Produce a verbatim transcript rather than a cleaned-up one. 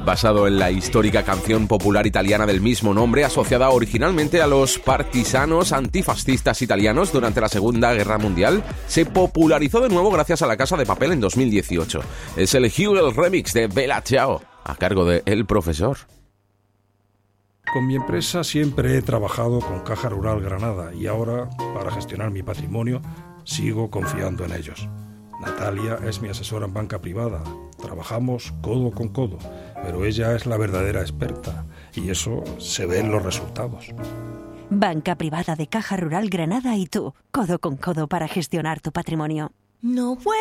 basado en la histórica canción popular italiana del mismo nombre, asociada originalmente a los partisanos antifascistas italianos durante la Segunda Guerra Mundial, se popularizó de nuevo gracias a La Casa de Papel en dos mil dieciocho. Es el Hugel Remix de Bella Ciao, a cargo de El Profesor. Con mi empresa siempre he trabajado con Caja Rural Granada y ahora, para gestionar mi patrimonio, sigo confiando en ellos. Natalia es mi asesora en banca privada. Trabajamos codo con codo, pero ella es la verdadera experta y eso se ve en los resultados. Banca privada de Caja Rural Granada y tú, codo con codo para gestionar tu patrimonio. No puedo.